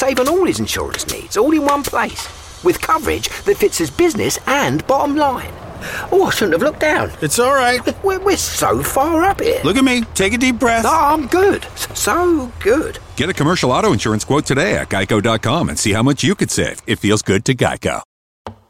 save on all his insurance needs, all in one place, with coverage that fits his business and bottom line. Oh, I shouldn't have looked down. It's all right. We're so far up here. Look at me. Take a deep breath. No, I'm good. So good. Get a commercial auto insurance quote today at Geico.com and see how much you could save. It feels good to Geico.